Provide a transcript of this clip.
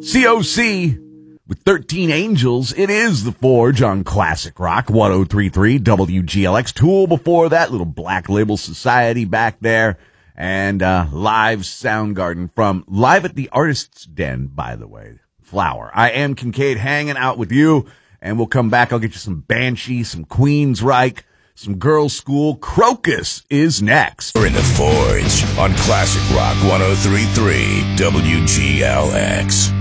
COC with 13 Angels. It is The Forge on Classic Rock 103.3 WGLX. Tool before that, little Black Label Society back there. And live Soundgarden from Live at the Artist's Den, by the way. Flower. I am Kincaid hanging out with you, and we'll come back. I'll get you some Banshee, some Queensryche, some Girls' School. Crocus is next. We're in The Forge on Classic Rock 103.3 WGLX.